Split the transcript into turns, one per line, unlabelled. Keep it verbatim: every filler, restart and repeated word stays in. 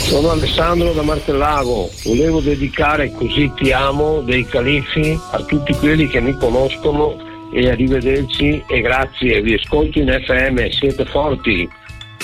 Sono Alessandro da Martellago, volevo dedicare Così ti amo dei Califfi a tutti quelli che mi conoscono e arrivederci e grazie, vi ascolto in F M, siete forti.